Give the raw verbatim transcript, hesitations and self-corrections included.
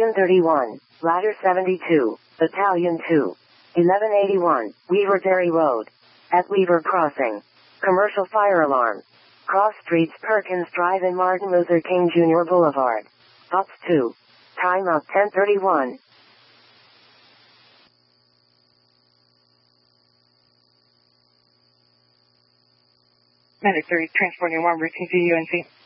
Wagon thirty-one, Ladder seventy-two, Battalion two, eleven eighty-one, Weaver Dairy Road. At Weaver Crossing. Commercial fire alarm. Cross streets Perkins Drive and Martin Luther King Junior Boulevard. Ops two. Time of ten thirty-one. Medic three, transporting one routine to U N C.